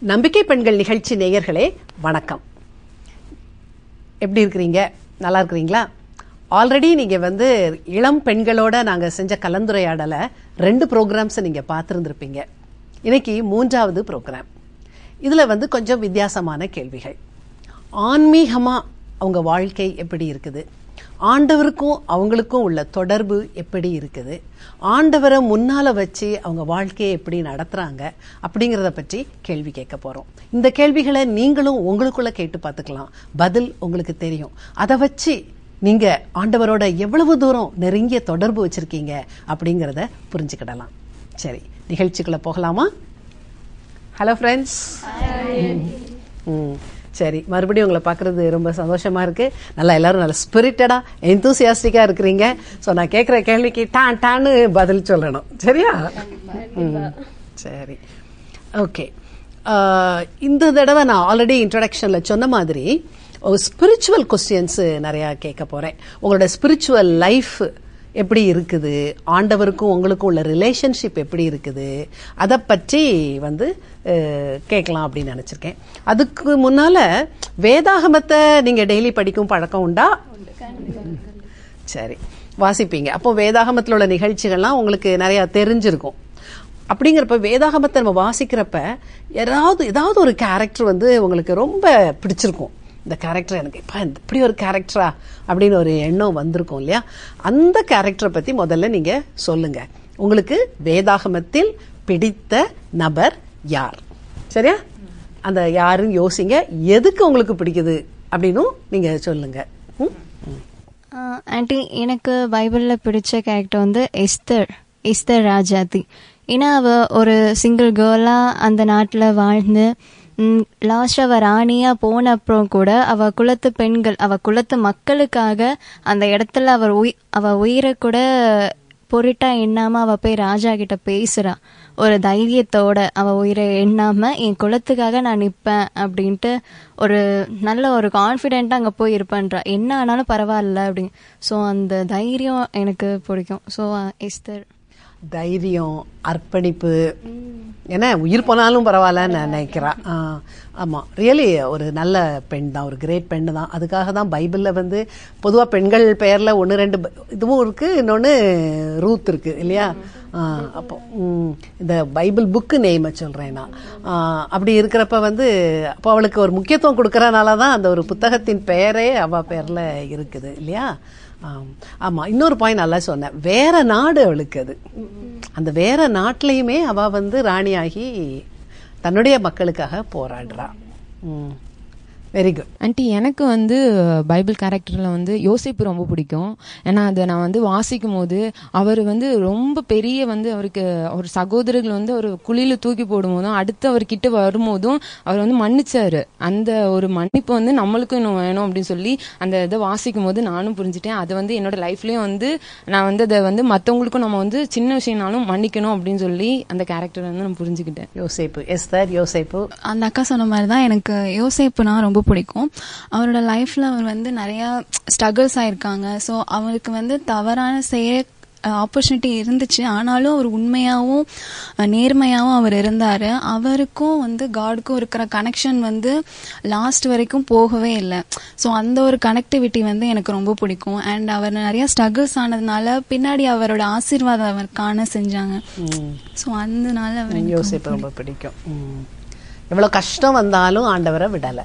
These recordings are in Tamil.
நம்பிக்கை பெண்கள் நிகழ்ச்சி நேயர்களே வணக்கம். எப்படி இருக்கிறீங்க? நல்லா இருக்கிறீங்களா? ஆல்ரெடி நீங்கள் இளம் பெண்களோட நாங்கள் செஞ்ச கலந்துரையாடலை 2 ப்ரோக்ராம்ஸ் நீங்கள் பார்த்துருந்துருப்பீங்க. இன்னைக்கு 3வது ப்ரோக்ராம். இதில் கொஞ்சம் வித்தியாசமான கேள்விகள். ஆன்மீகமாக அவங்க வாழ்க்கை எப்படி இருக்குது, ஆண்டவருக்கும் அவங்களுக்கும் உள்ள தொடர்பு எப்படி இருக்குது, ஆண்டவரை முன்னால் வச்சு அவங்க வாழ்க்கையை எப்படி நடத்துகிறாங்க அப்படிங்கிறத பற்றி கேள்வி கேட்க போகிறோம். இந்த கேள்விகளை நீங்களும் உங்களுக்குள்ளே கேட்டு பார்த்துக்கலாம். பதில் உங்களுக்கு தெரியும். அதை வச்சு நீங்கள் ஆண்டவரோட எவ்வளவு தூரம் நெருங்கிய தொடர்பு வச்சுருக்கீங்க அப்படிங்கிறத புரிஞ்சுக்கிடலாம். சரி, நிகழ்ச்சிக்குள்ளே போகலாமா? Hello friends. சரி, மறுபடியும் உங்களை பார்க்குறது ரொம்ப சந்தோஷமாக இருக்குது. நல்லா எல்லோரும் நல்ல ஸ்பிரிட்டடாக எந்தூசியாஸ்டிக்காக இருக்கிறீங்க. ஸோ நான் கேட்குற கேள்விக்கு டான்னு பதில் சொல்லணும். சரியா? சரி, ஓகே. இந்த தடவை நான் ஆல்ரெடி இன்ட்ரடக்ஷனில் சொன்ன மாதிரி ஸ்பிரிச்சுவல் கொஸ்டின்ஸு நிறையா கேட்க போகிறேன். உங்களோட ஸ்பிரிச்சுவல் லைஃப் எப்படி இருக்குது, ஆண்டவருக்கும் உங்களுக்கும் உள்ள ரிலேஷன்ஷிப் எப்படி இருக்குது, அதை பற்றி கேட்கலாம் அப்படின்னு நினச்சிருக்கேன். அதுக்கு முன்னால் வேதாகமத்தை நீங்கள் டெய்லி படிக்கும் பழக்கம் உண்டா? சரி, வாசிப்பீங்க. அப்போ வேதாகமத்தில் உள்ள நிகழ்ச்சிகள்லாம் உங்களுக்கு நிறையா தெரிஞ்சிருக்கும். அப்படிங்கிறப்ப வேதாகமத்தை நம்ம வாசிக்கிறப்ப ஏதாவது ஒரு கேரக்டர் உங்களுக்கு ரொம்ப பிடிச்சிருக்கும். இந்த கேரக்டர் எனக்கு இப்படி ஒரு கேரக்டரா அப்படின்னு ஒரு எண்ணம் வந்திருக்கும் இல்லையா? அந்த கேரக்டரை பற்றி முதல்ல நீங்கள் சொல்லுங்கள். உங்களுக்கு வேதாகமத்தில் பிடித்த நபர் யார்? சரியா? அந்த யாருன்னு யோசிங்க. எதுக்கு உங்களுக்கு பிடிக்குது அப்படின்னு நீங்கள் சொல்லுங்க. ஆண்டி, எனக்கு பைபிளில் பிடிச்ச கேரக்டர் எஸ்தர் ராஜாத்தி. ஏன்னா அவள் ஒரு சிங்கிள் கேர்லாக அந்த நாட்டில் வாழ்ந்து லாஸ்ட் அவ ராணியா போன அப்புறம் கூட அவ குலத்து பெண்கள், அவ குலத்து மக்களுக்காக அந்த இடத்துல அவ உயிரை கூட பொருட்டா எண்ணாம அவ போய் ராஜா கிட்ட பேசுறா. ஒரு தைரியத்தோட அவ உயிரை எண்ணாம என் குலத்துக்காக நான் நிற்பேன் அப்படின்ட்டு ஒரு நல்ல ஒரு கான்ஃபிடென்ட்டா அங்க போய் இருப்பேன்றா. என்ன ஆனாலும் பரவாயில்ல அப்படின்னு. ஸோ அந்த தைரியம் எனக்கு பிடிக்கும். So Esther. தைரியம், அர்ப்பணிப்பு, ஏன்னா உயிர் போனாலும் பரவாயில்லன்னு நினைக்கிறா. ஆமாம், ரியலி ஒரு நல்ல பெண் தான், ஒரு கிரேட் பெண் தான். அதுக்காக தான் பைபிளில் பொதுவாக பெண்கள் பெயரில் 1-2 இதுவும் இருக்குது, இன்னொன்று ரூத் இருக்குது இல்லையா? அப்போ இந்த பைபிள் புக்கு நேமை சொல்கிறேன் நான். அப்படி இருக்கிறப்ப அப்போ அவளுக்கு ஒரு முக்கியத்துவம் கொடுக்கறனால தான் அந்த ஒரு புத்தகத்தின் பெயரே அவள் பெயரில் இருக்குது இல்லையா? ஆமாம், இன்னொரு பாயிண்ட் நல்லா சொன்னேன். வேற நாடு அவளுக்கு. அது அந்த வேற நாட்டிலையுமே அவள் ராணியாகி தன்னுடைய மக்களுக்காக போராடுறா. Very good. ஆண்டி, எனக்கு பைபிள் கேரக்டரில் யோசேப்பு ரொம்ப பிடிக்கும். ஏன்னா அதை நான் வாசிக்கும் போது அவர் ரொம்ப பெரிய அவருக்கு ஒரு சகோதரர்கள் ஒரு குழியில் தூக்கி போடும் போதும் அடுத்து அவர்கிட்ட வரும்போதும் அவர் மன்னிச்சாரு. அந்த ஒரு மன்னிப்பு நம்மளுக்கும் இன்னும் வேணும் அப்படின்னு சொல்லி அந்த இதை வாசிக்கும் போது நானும் புரிஞ்சுட்டேன். அதை என்னோட லைஃப்லேயும் நான் அதை மற்றவங்களுக்கும் நம்ம சின்ன விஷயம்னாலும் மன்னிக்கணும் அப்படின்னு சொல்லி அந்த கேரக்டர் நான் புரிஞ்சுக்கிட்டேன். யோசேப்பு, எஸ்தர், யோசேப்பு. அந்த அக்கா சொன்ன மாதிரி தான் எனக்கு யோசேப்புனா ரொம்ப பிடிக்கும். அவரோட லைஃப்ல அவர் நிறைய ஸ்ட்ரகிள்ஸ் ஆயிருக்காங்க. ஸோ அவருக்கு தவறான செய்ய ஆப்பர்ச்சுனிட்டி இருந்துச்சு. ஆனாலும் அவர் உண்மையாகவும் நேர்மையாகவும் அவர் இருந்தார். அவருக்கும் காடுக்கும் இருக்கிற கனெக்ஷன் லாஸ்ட் வரைக்கும் போகவே இல்லை. ஸோ அந்த ஒரு கனெக்டிவிட்டி எனக்கு ரொம்ப பிடிக்கும். அண்ட் அவர் நிறைய ஸ்ட்ரகிள்ஸ் ஆனதுனால பின்னாடி அவரோட ஆசீர்வாதம் அவர் காண செஞ்சாங்க. ஸோ அதனால அவர் யோசிப்பு ரொம்ப பிடிக்கும். எவ்வளோ கஷ்டம் வந்தாலும் ஆண்டவரை விடலை,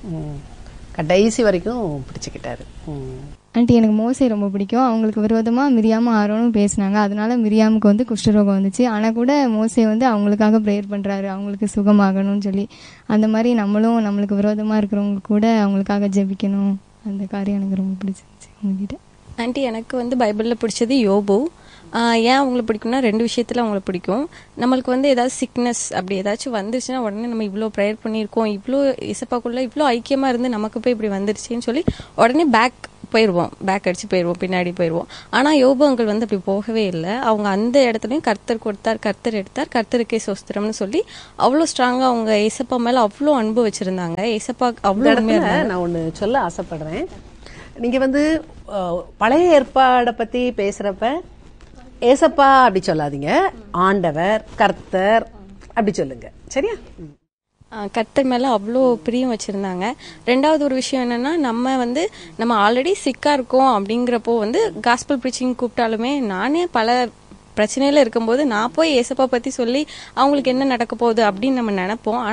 கடைசி வரைக்கும் பிடிச்சிக்கிட்டாரு. ஆண்டி, எனக்கு மோசே ரொம்ப பிடிக்கும். அவங்களுக்கு விரோதமாக மிரியாமும் ஆரோனும் பேசினாங்க. அதனால மிரியாமுக்கு குஷ்டரோகம் வந்துச்சு. ஆனால் கூட மோசே அவங்களுக்காக ப்ரேயர் பண்ணுறாரு, அவங்களுக்கு சுகமாகணும்னு சொல்லி. அந்த மாதிரி நம்மளுக்கு விரோதமாக இருக்கிறவங்களுக்கு கூட அவங்களுக்காக ஜெபிக்கணும். அந்த காரியம் எனக்கு ரொம்ப பிடிச்சிருச்சு உங்ககிட்ட. ஆண்டி, எனக்கு பைபிளில் பிடிச்சது யோபு. ஏன் அவங்களை பிடிக்கும்னா 2 விஷயத்தில் அவங்களை பிடிக்கும். நம்மளுக்கு ஏதாவது சிக்னஸ் அப்படி ஏதாச்சும் வந்துருச்சுன்னா உடனே நம்ம இவ்வளோ ப்ரேயர் பண்ணியிருக்கோம், இவ்வளோ இசப்பாக்குள்ளே இவ்வளோ ஐக்கியமாக இருந்து நமக்கு போய் இப்படி வந்துருச்சுன்னு சொல்லி உடனே பேக் அடிச்சு போயிடுவோம், பின்னாடி போயிடுவோம். ஆனால் யோபு அங்கள் அப்படி போகவே இல்லை. அவங்க அந்த இடத்துலையும் கர்த்தர் கொடுத்தார், கர்த்தர் எடுத்தார், கர்த்தருக்கே சோஸ்திரம்னு சொல்லி அவ்வளோ ஸ்ட்ராங்காக அவங்க ஏசப்பா மேலே அவ்வளோ அன்பு வச்சுருந்தாங்க. ஏசப்பா அவ்வளோ நான் ஒன்று சொல்ல ஆசைப்படுறேன். நீங்கள் பழைய ஏற்பாடை பற்றி பேசுகிறப்ப ஏசப்பா அப்படி சொல்லாதீங்க, ஆண்டவர், கர்த்தர் அப்படி சொல்லுங்க. சரியா? கர்த்தர் மேலே அவ்வளோ பிரியம் வச்சுருந்தாங்க. ரெண்டாவது ஒரு விஷயம் என்னென்னா, நம்ம ஆல்ரெடி சிக்காக இருக்கோம் அப்படிங்கிறப்போ காஸ்பல் ப்ரீச்சிங் கூப்பிட்டாலுமே, நானே பல பிரச்சனையில் இருக்கும்போது நான் போய் ஏசப்பா பற்றி சொல்லி அவங்களுக்கு என்ன நடக்க போகுது அப்படின்னு நம்ம நினைப்போம்.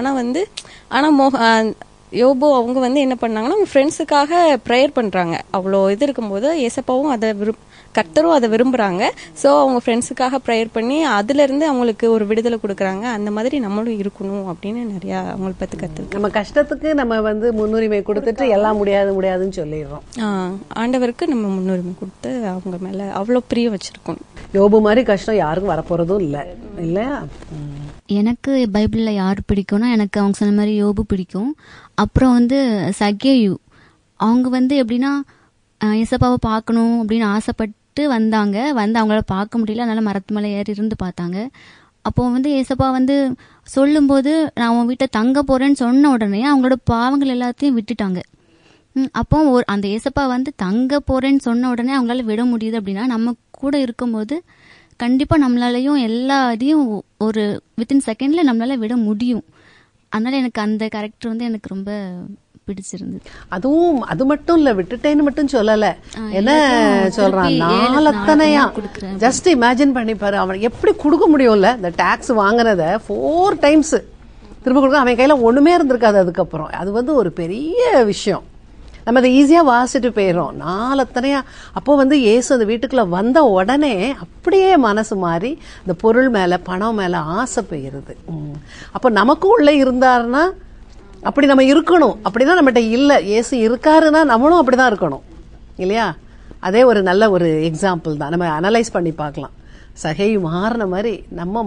ஆனால் யோபு அவங்க என்ன பண்ணாங்கன்னா, அவங்க ஃப்ரெண்ட்ஸுக்காக ப்ரேயர் பண்ணுறாங்க. அவ்வளோ இது இருக்கும்போது ஏசப்பாவும் அதை கர்த்தரும் அதை விரும்புகிறாங்க. ஸோ அவங்க ஃப்ரெண்ட்ஸுக்காக ப்ரேயர் பண்ணி அதுலேருந்து அவங்களுக்கு ஒரு விடுதலை கொடுக்குறாங்க. அந்த மாதிரி நம்மளும் இருக்கணும் அப்படின்னு நிறையா அவங்கள பற்றி கற்றுக்கு. நம்ம கஷ்டத்துக்கு நம்ம முன்னுரிமை கொடுத்துட்டு எல்லாம் முடியாதுன்னு சொல்லிடுறோம். ஆண்டவருக்கு நம்ம முன்னுரிமை கொடுத்து அவங்க மேலே அவ்வளோ பிரியம் வச்சுருக்கணும். யோபு மாதிரி கஷ்டம் யாருக்கும் வரப்போகிறதும் இல்லை இல்லையா? எனக்கு பைபிளில் யார் பிடிக்கும்னா, எனக்கு அவங்க சொன்ன மாதிரி யோபு பிடிக்கும். அப்புறம் சகேயு, அவங்க எப்படின்னா ஏசப்பாவை பார்க்கணும் அப்படின்னு ஆசைப்பட்டு வந்தாங்க. அவங்களால பார்க்க முடியல, அதனால மரத்து மேலே ஏறி இருந்து பார்த்தாங்க. அப்போ ஏசப்பா சொல்லும்போது நான் உன் வீட்டை தங்க போறேன்னு சொன்ன உடனே அவங்களோட பாவங்கள் எல்லாத்தையும் விட்டுட்டாங்க. அப்போ அந்த ஏசப்பா தங்க போறேன்னு சொன்ன உடனே அவங்களால விட முடியுது அப்படின்னா, நம்ம கூட இருக்கும்போது கண்டிப்பா நம்மளாலையும் எல்லா இதையும் ஒரு வித்தின் செகண்ட்ல நம்மளால விட முடியும். அதனால எனக்கு அந்த கேரக்டர் எனக்கு ரொம்ப பிடிச்சிருந்தது. அதுவும் அது மட்டும் இல்ல, விட்டுட்டேன்னு மட்டும் சொல்லல, என்ன சொல்றான், நாளத்தனையா ஜஸ்ட் இமேஜின் பண்ணி பாரு, அவன் எப்படி கொடுக்க முடியும்ல. இந்த டாக்ஸ் வாங்கினத 4 times திரும்ப கொடுக்க அவன் கையில ஒண்ணுமே இருந்திருக்காது. அதுக்கப்புறம் அது ஒரு பெரிய விஷயம். நம்ம அதை ஈஸியா வாசிட்டு போயிடும். நாளத்தனையா அப்போ இயேசு அந்த வீட்டுக்குள்ள வந்த உடனே அப்படியே மனசு மாறி இந்த பொருள் மேல பணம் மேல ஆசை போயிருது. அப்போ நமக்கும் உள்ள இருந்தாருன்னா அப்படி நம்ம இருக்கணும். அப்படிதான் நம்மகிட்ட இல்லை, இயேசு இருக்காருன்னா நம்மளும் அப்படிதான் இருக்கணும் இல்லையா? அதே ஒரு நல்ல ஒரு எக்ஸாம்பிள் தான். நம்ம அனலைஸ் பண்ணி பார்க்கலாம். சகை மாறின மாதிரி நம்ம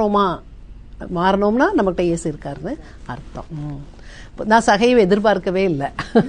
மாறணும்னா நம்மகிட்ட இயேசு இருக்காருன்னு அர்த்தம். நான் சகையை எதிர்பார்க்கவே இல்லை.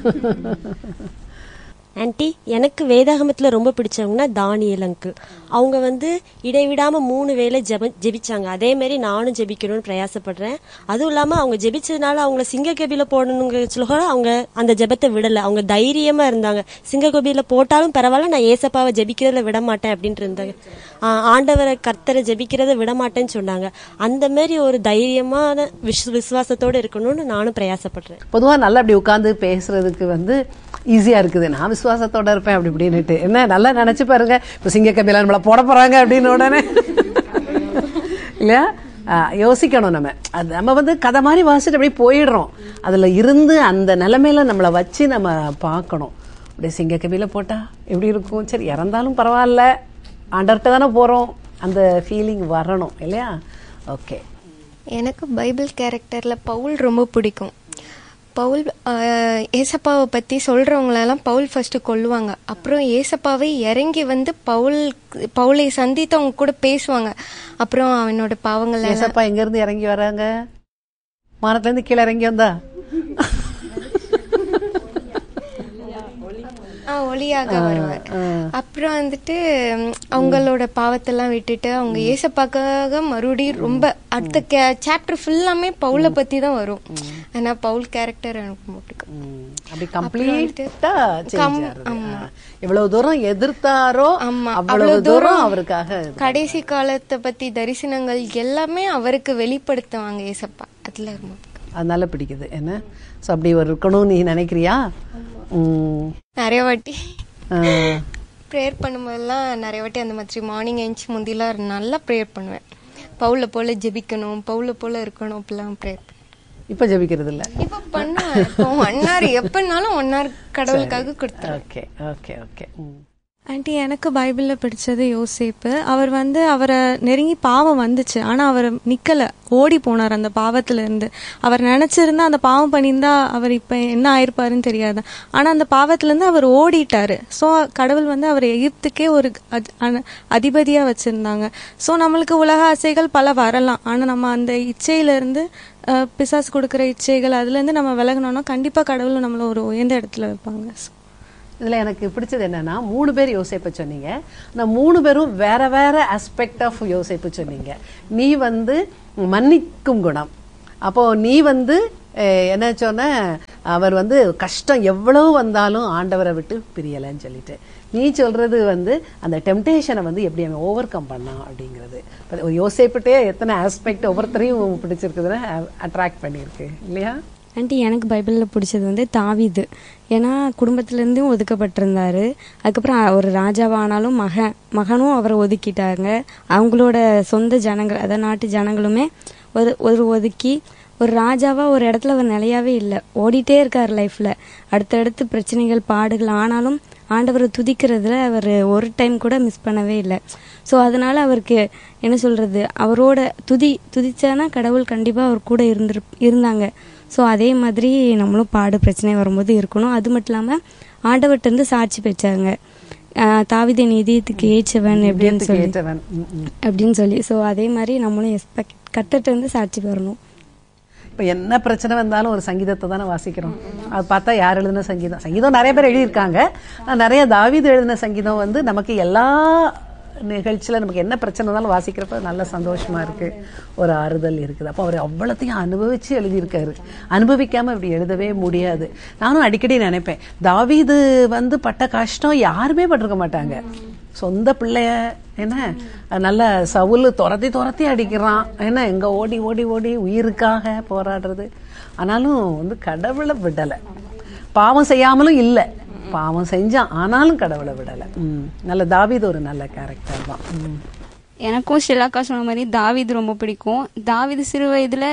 ஆன்ட்டி, எனக்கு வேதாகமத்துல ரொம்ப பிடிச்சவங்கன்னா தானியேல் அங்கிள். அவங்க இடைவிடாம 3 வேளை ஜெபிச்சாங்க. அதே மாதிரி நானும் ஜெபிக்கணும்னு பிரயாசப்படுறேன். அதுவும் இல்லாம அவங்க ஜெபிச்சதுனால அவங்கள சிங்கக்கோபியில போடணுங்கிற சொல்ல அவங்க அந்த ஜெபத்தை விடல. அவங்க தைரியமா இருந்தாங்க. சிங்கக்கோபியில போட்டாலும் பரவாயில்ல, நான் ஏசப்பாவை ஜெபிக்கிறத விட மாட்டேன் அப்படின்ட்டு இருந்தாங்க. ஆண்டவரை கர்த்தரை ஜெபிக்கிறத விட மாட்டேன்னு சொன்னாங்க. அந்த மாதிரி ஒரு தைரியமான விசுவாசத்தோடு இருக்கணும்னு நானும் பிரயாசப்படுறேன். பொதுவா நல்லா அப்படி உட்கார்ந்து பேசுறதுக்கு ஈஸியா இருக்குது. நான் விசுவாசத்தோட இருப்பேன் அப்படி இப்படின்னுட்டு என்ன நல்லா நினைச்சு பாருங்க. இப்ப சிங்கக்கபில நம்மள போட போறாங்க அப்படின்னு உடனே இல்லையா யோசிக்கணும். நம்ம கதை மாதிரி வாசிட்டு அப்படியே போயிடுறோம். அதுல இருந்து அந்த நிலைமையில நம்மளை வச்சு நம்ம பார்க்கணும். அப்படியே சிங்கக்கபில போட்டா எப்படி இருக்கும், சரி இறந்தாலும் பரவாயில்ல, ஆண்டர்கிட்ட தானே போறோம், அந்த ஃபீலிங் வரணும் இல்லையா? ஓகே, எனக்கு பைபிள் கேரக்டர்ல பவுல் ரொம்ப பிடிக்கும். பவுல் ஏசப்பாவை பற்றி சொல்கிறவங்களெல்லாம் பவுல் ஃபர்ஸ்ட் கொல்லுவாங்க. அப்புறம் ஏசப்பாவை இறங்கி பவுலை சந்தித்து அவங்க கூட பேசுவாங்க. அப்புறம் அவனோட பாவங்கள். ஏசப்பா எங்கேருந்து இறங்கி வராங்க? மரத்துலேருந்து கீழே இறங்கி வந்தா ஒளியாக வருவார். அப்புறம் அவங்களோட பாவத்தெல்லாம் விட்டுட்டு அவங்க ஏசப்பாக்காக மறுபடியும் ரொம்ப அடுத்த சாப்டர் ஃபுல்லாமே பவுலை பத்தி தான் வரும். ஆனா பவுல் கேரக்டர் எனக்கு ரொம்ப பிடிக்கும். எவ்வளவு தூரம் எதிர்த்தாரோ அவ்வளவு தூரம் அவருக்காக கடைசி காலத்தை பத்தி தரிசனங்கள் எல்லாமே அவருக்கு வெளிப்படுத்துவாங்க ஏசப்பா. அதுல அதனால பிடிக்குது என்ன. அப்படி ஒரு இருக்கணும் நீ நினைக்கிறியா? நிறைய வாட்டி ப்ரேயர் பண்ணும்போதெல்லாம் நிறைய வாட்டி அந்த மாதிரி மார்னிங் எழுந்துச்சு முந்திலாம் நல்லா ப்ரேயர் பண்ணுவேன். பவுல போல ஜெபிக்கணும், பவுல போல இருக்கணும், அப்படிலாம் ப்ரேயர். இப்ப ஜெபிக்கிறது இல்ல, இப்ப பண்ணுவேன். 1 hour எப்பனாலும் 1 hour கடவுளுக்காக கொடுத்துருவேன். Okay okay okay. ஆண்டி, எனக்கு பைபிளில் பிடிச்சது யோசேப்பு. அவர் அவரை நெருங்கி பாவம் வந்துச்சு, ஆனால் அவர் நிற்கலை, ஓடி போனார் அந்த பாவத்திலேருந்து. அவர் நினச்சிருந்தா அந்த பாவம் பண்ணியிருந்தா அவர் இப்போ என்ன ஆயிருப்பாருன்னு தெரியாது. ஆனால் அந்த பாவத்திலேருந்து அவர் ஓடிட்டார். ஸோ கடவுள் அவர் எகிப்துக்கே ஒரு அதிபதியாக வச்சுருந்தாங்க. ஸோ நம்மளுக்கு உலக ஆசைகள் பல வரலாம், ஆனால் நம்ம அந்த இச்சையிலேருந்து பிசாசு கொடுக்குற இச்சைகள் அதுலேருந்து நம்ம விலகணும்னா கண்டிப்பாக கடவுள் நம்மளை ஒரு உயர்ந்த இடத்துல வைப்பாங்க. இதில் எனக்கு பிடிச்சது என்னன்னா 3 பேர் யோசேப்பை சொன்னீங்க. நான் 3 பேரும் வேற வேற ஆஸ்பெக்ட் ஆஃப் யோசேப்பு சொன்னீங்க. நீ மன்னிக்கும் குணம், அப்போ நீ என்ன சொன்ன, அவர் வந்து கஷ்டம் எவ்வளவு வந்தாலும் ஆண்டவரை விட்டு பிரியலைன்னு சொல்லிட்டு, நீ சொல்றது வந்து அந்த டெம்டேஷனை வந்து எப்படி அவன் ஓவர் கம் பண்ணான் அப்படிங்கிறது. யோசிப்பட்டே எத்தனை ஆஸ்பெக்ட் ஒவ்வொருத்தரையும் பிடிச்சிருக்குதுன்னு அட்ராக்ட் பண்ணியிருக்கு இல்லையா? ஆண்டி, எனக்கு பைபிளில் பிடிச்சது வந்து தாவீது. ஏன்னா குடும்பத்திலேருந்தும் ஒதுக்கப்பட்டிருந்தாரு. அதுக்கப்புறம் ஒரு ராஜாவானாலும் மகனும் அவரை ஒதுக்கிட்டாங்க. அவங்களோட சொந்த ஜனங்கள், அதாவது நாட்டு ஜனங்களுமே ஒரு ஒதுக்கி ஒரு ராஜாவா ஒரு இடத்துல அவர் நிலையாவே இல்லை, ஓடிட்டே இருக்கார் லைஃப்ல. அடுத்தடுத்து பிரச்சனைகள் பாடுகள் ஆனாலும் ஆண்டவரை துதிக்கிறதுல அவர் ஒரு டைம் கூட மிஸ் பண்ணவே இல்லை. ஸோ அதனால அவருக்கு என்ன சொல்றது, அவரோட துதிச்சானா கடவுள் கண்டிப்பா அவர் கூட இருந்தாங்க. ஸோ அதே மாதிரி நம்மளும் பிரச்சனை வரும்போது இருக்கணும். அது மட்டும் இல்லாமல் ஆண்டவர்கிட்ட இருந்து சாட்சி பெற்றாங்க, தாவீது இதயத்துக்கு ஏற்றவன் அப்படின்னு சொல்லி. ஸோ அதே மாதிரி நம்மளும் கர்த்தர்ட்ட இருந்து சாட்சி பெறணும். இப்போ என்ன பிரச்சனை வந்தாலும் ஒரு சங்கீதத்தை தானே வாசிக்கிறோம். அது பார்த்தா யார் எழுதின சங்கீதம் நிறைய பேர் எழுதியிருக்காங்க. நிறைய தாவீது எழுதின சங்கீதம் வந்து நமக்கு எல்லா நிகழ்ச்சியில் நமக்கு என்ன பிரச்சனை இருந்தாலும் வாசிக்கிறப்ப நல்ல சந்தோஷமா இருக்கு, ஒரு ஆறுதல் இருக்குது. அப்போ அவர் அவ்வளோத்தையும் அனுபவிச்சு எழுதியிருக்காரு. அனுபவிக்காம இப்படி எழுதவே முடியாது. நானும் அடிக்கடி நினைப்பேன், தாவீது வந்து பட்ட கஷ்டம் யாருமே பட்டிருக்க மாட்டாங்க. சொந்த பிள்ளைய என்ன நல்ல சவுல் துரத்தி அடிக்கிறான், என்ன எங்க ஓடி ஓடி ஓடி உயிருக்காக போராடுறது. ஆனாலும் வந்து கடவுளை விடலை, பாவம் செய்யாமலும் இல்லை, பாவம் செஞ்சான் ஆனாலும் கடவுளை விடலை. நல்ல தாவீது ஒரு நல்ல கேரக்டர் தான். எனக்கும் ஷிலாக்கா சொன்ன மாதிரி தாவீது ரொம்ப பிடிக்கும். தாவீது சிறு வயதுல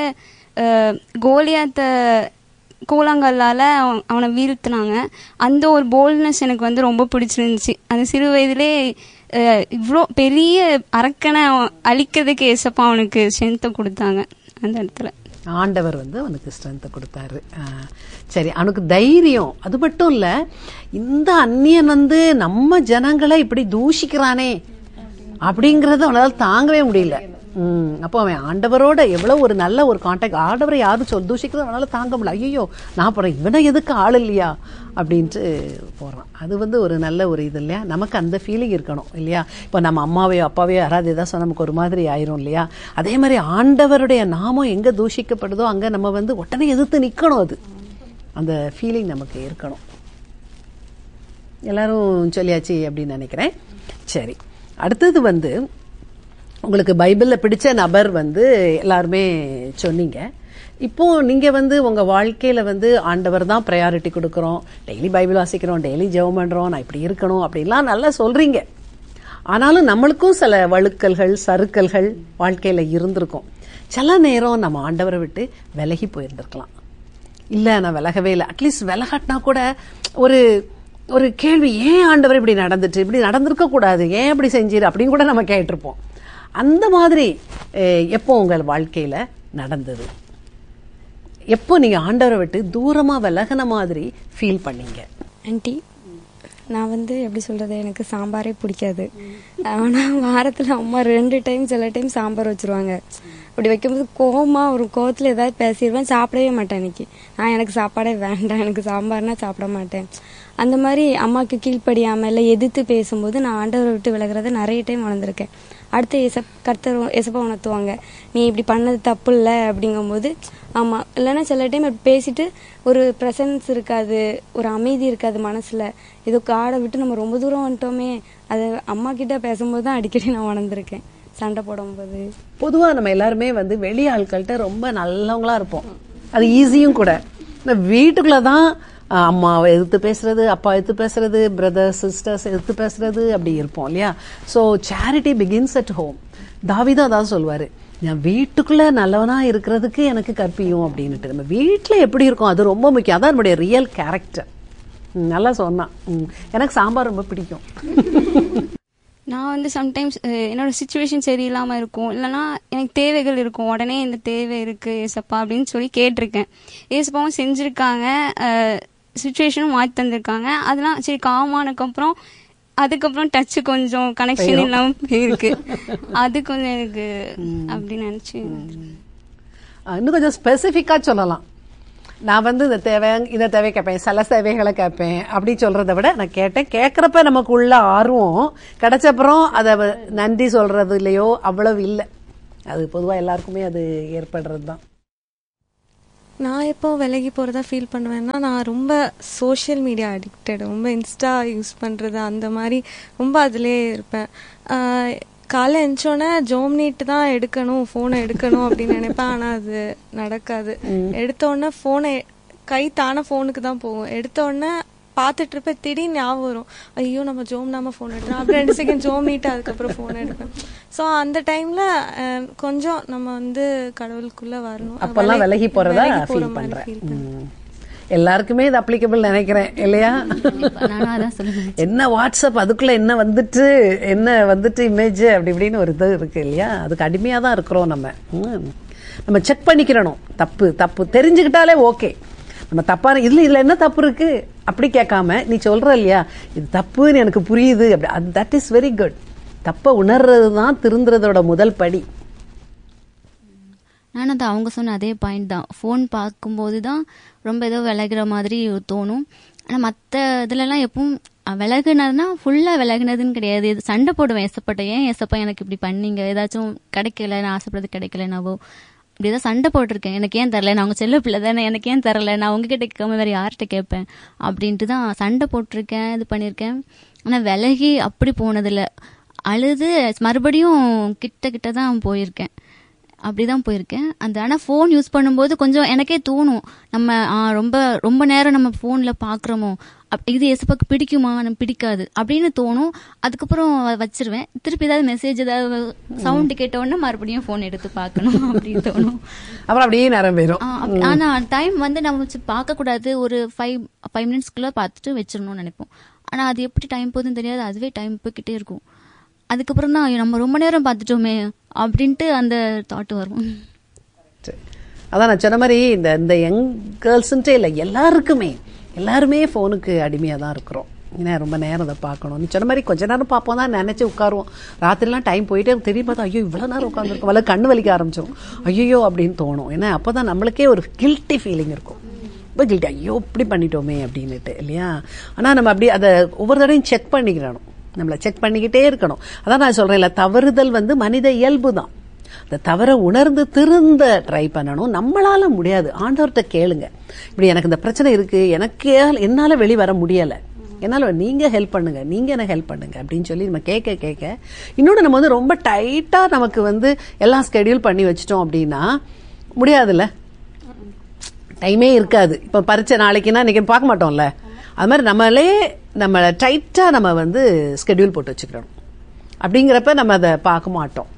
கோலியாத்த கூழாங்கல்லால அவனை வீழ்த்தினாங்க. அந்த ஒரு போல்ட்னஸ் எனக்கு வந்து ரொம்ப பிடிச்சிருந்துச்சு. அந்த சிறு வயதிலே இவ்வளோ பெரிய அரக்கனை அழிக்கிறதுக்கு ஏசப்பா அவனுக்கு ஸ்ட்ரென்த்தை கொடுத்தாங்க. அந்த இடத்துல ஆண்டவர் வந்து அவனுக்கு ஸ்ட்ரென்த்தை கொடுத்தாரு. சரி, அவனுக்கு தைரியம். அது மட்டும் இல்ல, இந்த அந்நியன் வந்து நம்ம ஜனங்களை இப்படி தூஷிக்கிறானே அப்படிங்கறது அவனால தாங்கவே முடியல. அப்போ அவன் ஆண்டவரோட எவ்வளவு ஒரு நல்ல ஒரு கான்டாக்ட், ஆண்டவரை யாரும் தூஷிக்கிறது அவனால தாங்க முடியல. ஐயோ நான் போறேன், இவனை எதுக்கு ஆள் இல்லையா அப்படின்ட்டு போறான். அது வந்து ஒரு நல்ல ஒரு இது இல்லையா? நமக்கு அந்த ஃபீலிங் இருக்கணும் இல்லையா? இப்போ நம்ம அம்மாவையோ அப்பாவையோ யாராவது ஏதாவது சொன்னால் நமக்கு ஒரு மாதிரி ஆயிரும் இல்லையா? அதே மாதிரி ஆண்டவருடைய நாமம் எங்க தூஷிக்கப்படுதோ அங்க நம்ம வந்து உடனே எதிர்த்து நிக்கணும். அது அந்த ஃபீலிங் நமக்கு இருக்கணும். எல்லாரும் சொல்லியாச்சு அப்படின்னு நினைக்கிறேன். சரி, அடுத்தது வந்து உங்களுக்கு பைபிளில் பிடிச்ச நபர் வந்து எல்லாருமே சொன்னீங்க. இப்போ நீங்க வந்து உங்க வாழ்க்கையில வந்து ஆண்டவர் தான் ப்ரையாரிட்டி கொடுக்குறோம், டெய்லி பைபிள் வாசிக்கிறோம், டெய்லி ஜெபம் பண்றோம், நான் இப்படி இருக்கணும் அப்படின்லாம் நல்லா சொல்றீங்க. ஆனாலும் நம்மளுக்கும் சில வழுக்கல்கள் சறுக்கல்கள் வாழ்க்கையில இருந்திருக்கும். சில நேரம் நம்ம ஆண்டவரை விட்டு விலகி போயிருந்திருக்கலாம். இல்ல நான் விலகவே இல்லை, அட்லீஸ்ட் விலகட்டினா கூட ஒரு ஒரு கேள்வி, ஏன் ஆண்டவர் இப்படி நடந்துட்டு, இப்படி நடந்திருக்க கூடாது, ஏன் இப்படி செஞ்சிரு அப்படின்னு கூட நம்ம கேட்டிருப்போம். அந்த மாதிரி எப்போ உங்கள் வாழ்க்கையில நடந்தது? எப்போ நீங்க ஆண்டவரை விட்டு தூரமா விலகின மாதிரி ஃபீல் பண்ணீங்க? ஆண்டி, நான் வந்து எப்படி சொல்றது, எனக்கு சாம்பாரே பிடிக்காது. ஆனா வாரத்துல அம்மா 2 டைம் சில டைம் சாம்பார் வச்சிருவாங்க. அப்படி வைக்கும்போது ஒரு கோவத்துல ஏதாவது பேசிடுவேன், சாப்பிடவே மாட்டேன். இன்னைக்கு எனக்கு சாப்பாடே வேண்டாம், எனக்கு சாம்பார்னா சாப்பிட மாட்டேன். அந்த மாதிரி அம்மாவுக்கு கீழ்ப்படியாம இல்லை எதிர்த்து பேசும்போது நான் ஆண்டவரை விட்டு விலகிறத நிறைய டைம் வளர்ந்துருக்கேன். அடுத்து எசப்பா உணர்த்துவாங்க, நீ இப்படி பண்ணது தப்பு இல்லை அப்படிங்கும்போது ஆமா. இல்லைன்னா சில டைம் இப்படி பேசிட்டு ஒரு ப்ரெசன்ஸ் இருக்காது, ஒரு அமைதி இருக்காது மனசுல. ஏதோ காடை விட்டு நம்ம ரொம்ப தூரம் வந்துட்டோமே, அது அம்மா கிட்ட பேசும்போது தான் அடிக்கடி நான் உணர்ந்திருக்கேன், சண்டை போடும்போது. பொதுவா நம்ம எல்லாருமே வந்து வெளி ஆட்கள்கிட்ட ரொம்ப நல்லவங்களா இருப்போம், அது ஈஸியும் கூட. இந்த வீட்டுக்குள்ளதான் அம்மாவை எதிர்த்து பேசுறது, அப்பா எதிர்த்து பேசுறது, பிரதர்ஸ் சிஸ்டர்ஸ் எதிர்த்து பேசுறது, அப்படி இருப்போம் இல்லையா? So charity begins at home. தாவீதும் அதான் சொல்வாரு, நான் வீட்டுக்குள்ள நல்லவனா இருக்கிறதுக்கு எனக்கு கற்பியும் அப்படின்னுட்டு. நம்ம வீட்டுல எப்படி இருக்கும் அது ரொம்ப முக்கியம். அதான் நம்முடைய ரியல் கேரக்டர். நல்லா சொன்னான். எனக்கு சாம்பார் ரொம்ப பிடிக்கும். நான் வந்து சம்டைம்ஸ் என்னோட சுச்சுவேஷன் சரியில்லாமல் இருக்கும், இல்லைனா எனக்கு தேவைகள் இருக்கும், உடனே இந்த தேவை இருக்கு ஏசப்பா அப்படின்னு சொல்லி கேட்டிருக்கேன். ஏசப்பாவும் செஞ்சுருக்காங்க, சுச்சுவேஷனும் மாற்றி தந்திருக்காங்க. அதெல்லாம் சரி காமானதுக்கப்புறம் அதுக்கப்புறம் டச்சு கொஞ்சம் கனெக்ஷன் இல்லாமல் இருக்கு. அது கொஞ்சம் எனக்கு அப்படின்னு நினச்சி இன்னும் கொஞ்சம் ஸ்பெசிஃபிக்கா சொல்லலாம். நான் வந்து இந்த தேவை கேட்பேன், சில சேவைகளை கேட்பேன் அப்படி சொல்றதை விட நான் கேட்கறப்ப நமக்கு உள்ள ஆர்வம் கிடைச்சப்புறம் அதை நன்றி சொல்றது இல்லையோ அவ்வளவு இல்லை. அது பொதுவா எல்லாருக்குமே அது ஏற்படுறது தான். நான் எப்போ விலகி போகிறதா ஃபீல் பண்ணுவேன்னா, நான் ரொம்ப சோஷியல் மீடியா அடிக்டட், ரொம்ப இன்ஸ்டா யூஸ் பண்ணுறது அந்த மாதிரி ரொம்ப அதிலே இருப்பேன். காலைல எழுந்தோடனே ஜோம்னிட்டு தான் எடுக்கணும், ஃபோனை எடுக்கணும் அப்படின்னு நினைப்பேன். ஆனால் அது நடக்காது. எடுத்தோடனே ஃபோனை கை தானே ஃபோனுக்கு தான் போகும். எடுத்தோடனே பார்த்துட்டு இருப்பேன், திடீர்னு ஞாபகம் வரும், ஐயோ நம்ம ஜோம் நாம ஃபோன் எடுக்கிறோம், அப்புறம் 2 செகண்ட் ஜோம் நீட்டு அதுக்கப்புறம் ஃபோன் எடுப்பேன். ஸோ அந்த டைம்ல கொஞ்சம் நம்ம வந்து கடவுளுக்குள்ள வரணும். அப்பெல்லாம் விலகி போறதா ஃபீல் பண்றேன். எல்லாருக்குமே இது அப்ளிகபிள் நினைக்கிறேன் இல்லையா? என்ன வாட்ஸ்அப் அதுக்குள்ள என்ன வந்துட்டு இமேஜ் அப்படி இப்படின்னு ஒரு இது இருக்கு இல்லையா? அதுக்கு அடிமையா தான் இருக்கிறோம் நம்ம செக் பண்ணிக்கிறணும். தப்பு தெரிஞ்சுக்கிட்டாலே ஓகே. நம்ம தப்பான இதுல என்ன தப்பு இருக்கு அப்படி கேட்காம நீ சொல்ற இல்லையா, இது தப்புன்னு எனக்கு புரியுது அப்படி, தட் இஸ் வெரி குட். தப்ப உணர்றது தான் திருந்துறதோட முதல் படி. நானும் அது அவங்க சொன்ன அதே பாயிண்ட் தான். ஃபோன் பார்க்கும்போது தான் ரொம்ப ஏதோ விலகுற மாதிரி தோணும். ஆனால் மற்ற இதுலலாம் எப்பவும் விலகுனதுன்னா ஃபுல்லாக விலகுனதுன்னு கிடையாது. சண்டை போடுவேன் ஏசப்பட்ட, ஏன் ஏசப்பா எனக்கு இப்படி பண்ணீங்க, ஏதாச்சும் கிடைக்கல, நான் ஆசைப்படுறது கிடைக்கலனாவோ இப்படிதான் சண்டை போட்டிருக்கேன். எனக்கு ஏன் தரல, நான் அவங்க செல்ல பிள்ளை தானே, எனக்கு ஏன் தரல, நான் உங்ககிட்ட கேட்காம வேற யார்கிட்ட கேட்பேன் அப்படின்ட்டு தான் சண்டை போட்டிருக்கேன், இது பண்ணியிருக்கேன். ஆனால் விலகி அப்படி போனதில்லை. அழுது மறுபடியும் கிட்ட தான் போயிருக்கேன், அப்படிதான் போயிருக்கேன். ஆனால் ஃபோன் யூஸ் பண்ணும்போது கொஞ்சம் எனக்கே தோணும், நம்ம ரொம்ப நேரம் நம்ம ஃபோனில் பார்க்குறோமோ, இது ஏசப்பாக்கு பிடிக்குமா, நம்ம பிடிக்காது அப்படின்னு தோணும். அதுக்கப்புறம் வச்சிருவேன். திருப்பி ஏதாவது மெசேஜ் ஏதாவது சவுண்டு கேட்டோன்னா மறுபடியும் ஃபோன் எடுத்து பார்க்கணும் அப்படின்னு தோணும். அப்புறம் அப்படியே நேரம் போயிடும். ஆனால் டைம் வந்து நம்ம பார்க்கக்கூடாது, ஒரு 5 மினிட்ஸ்க்குள்ளே பார்த்துட்டு வச்சிடணும்னு நினைப்போம். ஆனால் அது எப்படி டைம் போகுதுன்னு தெரியாது, அதுவே டைம் போய்கிட்டே இருக்கும். அதுக்கப்புறம் தான் நம்ம ரொம்ப நேரம் பார்த்துட்டோமே அப்படின்ட்டு அந்த தாட் வரும். அதான் நான் சொன்ன மாதிரி இந்த யங் கேர்ள்ஸ்ன்ட்டே இல்லை, எல்லாருமே ஃபோனுக்கு அடிமையாக தான் இருக்கிறோம். ஏன்னா ரொம்ப நேரம் அதை பார்க்கணும். நீ சொன்ன மாதிரி கொஞ்ச நேரம் பார்ப்போம் தான் நினச்சி உட்காருவோம். ராத்திரிலாம் டைம் போயிட்டே தெரியும் பார்த்தா ஐயோ இவ்வளோ நேரம் உட்காந்துருக்கும், வல கண்ணு வலிக்க ஆரம்பிச்சிடும், ஐயோ அப்படின்னு தோணும். ஏன்னா அப்போ தான் நம்மளுக்கே ஒரு கில்ட்டி ஃபீலிங் இருக்கும், ரொம்ப கில்ட்டி, ஐயோ இப்படி பண்ணிட்டோமே அப்படின்னுட்டு இல்லையா? ஆனால் நம்ம அப்படி அதை ஒவ்வொரு தடையும் செக் பண்ணிக்கிறணும், நம்மளை செக் பண்ணிக்கிட்டே இருக்கணும். அதான் நான் சொல்கிறேன் இல்லை, தவறுதல் மனித இயல்பு தான். அந்த தவறை உணர்ந்து திருந்த ட்ரை பண்ணணும். நம்மளால முடியாது, ஆண்டவர்கிட்ட கேளுங்க, இப்படி எனக்கு இந்த பிரச்சனை இருக்கு, என்னால வெளி வர முடியலை, என்னால நீங்க ஹெல்ப் பண்ணுங்க, நீங்க எனக்கு ஹெல்ப் பண்ணுங்க அப்படின்னு சொல்லி நம்ம கேட்க இன்னொன்று நம்ம ரொம்ப டைட்டா நமக்கு எல்லாம் ஸ்கெடியூல் பண்ணி வச்சிட்டோம் அப்படின்னா முடியாதுல்ல, டைமே இருக்காது. இப்போ பரீட்சை நாளைக்குன்னா இன்னைக்கு பார்க்க மாட்டோம்ல, அது மாதிரி நம்ம டைட்டா நம்ம ஸ்கெடியூல் போட்டு வச்சுக்கிறோம். அப்படிங்கிறப்ப நம்ம அதை பார்க்க மாட்டோம்,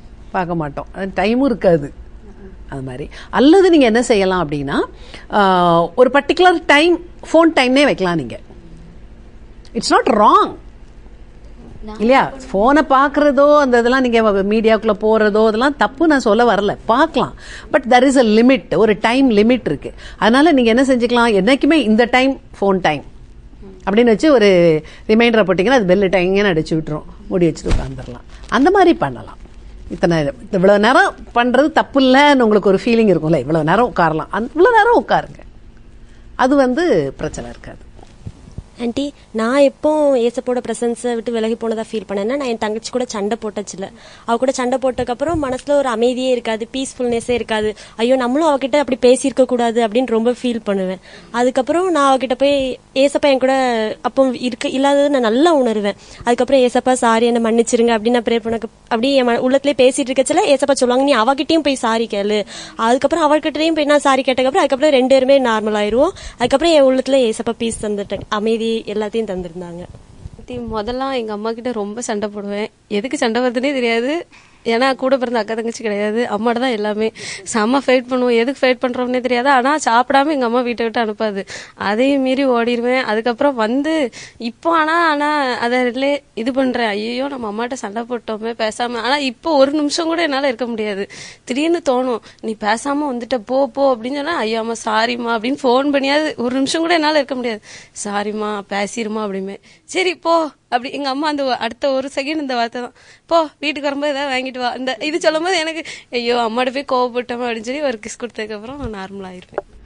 டைமும் இருக்காது. அது மாதிரி அல்லது நீங்க என்ன செய்யலாம் அப்படின்னா, ஒரு பர்டிகுலர் டைம் ஃபோன் டைம்னே வைக்கலாம். நீங்க இட்ஸ் நாட் ராங் இல்லையா? போனை பாக்குறதோ அந்த இதெல்லாம் நீங்க மீடியாக்குள்ள போறதோ அதெல்லாம் தப்பு நான் சொல்ல வரல, பார்க்கலாம். But there is a limit, ஒரு டைம் லிமிட் இருக்கு. அதனால நீங்க என்ன செஞ்சுக்கலாம், என்னைக்குமே இந்த டைம் ஃபோன் டைம் அப்படின்னு வச்சு ஒரு ரிமைண்டரை போட்டீங்கன்னா அது பெல் டைங்கன்னு அடிச்சு விட்டுரும், மூடி வச்சுட்டு உட்காந்துடலாம். அந்த மாதிரி பண்ணலாம். இவ்வளவு நேரம் பண்றது தப்பு இல்லைன்னு உங்களுக்கு ஒரு ஃபீலிங் இருக்கும்ல, இவ்வளவு நேரம் உட்காரலாம், இவ்வளவு நேரம் உட்காருங்க, அது பிரச்சனை இருக்காது. ஆண்டி, நான் எப்போ ஏசப்போட பிரசன்ஸை விட்டு விலகி போனதா ஃபீல் பண்ணேன்னா, நான் என் தங்கச்சி கூட சண்டை போட்டச்சில்ல, அவ கூட சண்டை போட்டதுக்கப்புறம் மனசுல ஒரு அமைதியே இருக்காது, பீஸ்ஃபுல்னஸே இருக்காது. ஐயோ நம்மளும் அவகிட்ட அப்படி பேசியிருக்க கூடாது அப்படின்னு ரொம்ப ஃபீல் பண்ணுவேன். அதுக்கப்புறம் நான் அவகிட்ட போய் ஏசப்பா என் கூட அப்போ இல்லாதது நான் நல்லா உணர்வேன். அதுக்கப்புறம் ஏசப்பா சாரி என்ன மன்னிச்சிருங்க அப்படின்னு நான் ப்ரே பண்ண, அப்படியே என் உள்ளத்திலே பேசிட்டு இருக்கச்சில ஏசப்பா சொல்லுவாங்க, நீ அவகிட்டையும் போய் சாரி கேளு. அதுக்கப்புறம் அவர்கிட்டையும் போய் நான் சாரி கேட்டதுக்கப்புறம் அதுக்கப்புறம் 2 பேருமே நார்மல் ஆயிடுவோம். அதுக்கப்புறம் என் உள்ளத்துல ஏசப்பா பீஸ் தந்துட்டேன், அமைதி எல்லாத்தையும் தந்திருந்தாங்க. முதல்ல எங்க அம்மா கிட்ட ரொம்ப சண்டை போடுவேன். எதுக்கு சண்டை வருதுன்னே தெரியாது. ஏன்னா கூட பிறந்த அக்கா தங்கச்சி கிடையாது, அம்மாட்ட தான் எல்லாமே. செம்ம ஃபைட் பண்ணுவோம், எதுக்கு ஃபைட் பண்றோம்னே தெரியாது. ஆனா சாப்பிடாம எங்க அம்மா வீட்டை விட்டு அனுப்பாது, அதையும் மீறி ஓடிடுவேன். அதுக்கப்புறம் இப்போ ஆனா அதை இது பண்றேன், ஐயோ நம்ம அம்மாட்ட சண்டை போட்டோமே பேசாம. ஆனா இப்போ ஒரு நிமிஷம் கூட என்னால இருக்க முடியாது. திடீர்னு தோணும், நீ பேசாம வந்துட்ட போ அப்படின்னு சொன்னா, ஐயோ அம்மா சாரிம்மா அப்படின்னு ஃபோன் பண்ணியாவது ஒரு நிமிஷம் கூட என்னால இருக்க முடியாது. சாரிம்மா பேசிருமா அப்படிமே, சரி போ அப்படி. எங்க அம்மா அந்த அடுத்த ஒரு செகண்ட் இந்த வார்த்தை தான், போ வீட்டுக்கு வரும்போது ஏதாவது வாங்கிட்டு வா. இது சொல்லும் போது எனக்கு ஐயோ அம்மாட்ட போய் கோவப்பட்டோம் அப்படின்னு சொல்லி ஒரு கிஸ் கொடுத்ததுக்கு அப்புறம் நார்மல் ஆயிருப்பேன்.